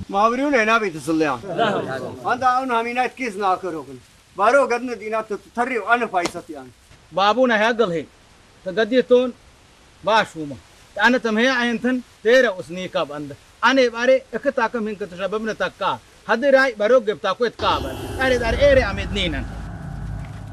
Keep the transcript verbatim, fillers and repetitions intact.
Mavriun ena bit sullian. Anda un hamina kiz na karogun. Baro gadne dina to tharri an faisatian. बाबू ने है गल है तो गद्दी तोन बाशूमा अन तमहे आयंथन तेरे उसनी का बंद आने बारे एक ताकम हिंक तो शबब ने तक्का हद राय बरो गिफ्ता को इतका बन अरे दार एरे अमिद नीनन